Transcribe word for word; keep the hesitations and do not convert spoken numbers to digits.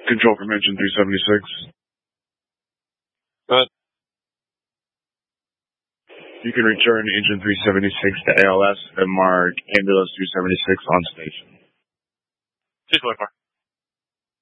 Control from engine three seventy-six. Good. You can return engine three seventy-six to A L S and mark ambulance three seventy-six on station. two twenty-four.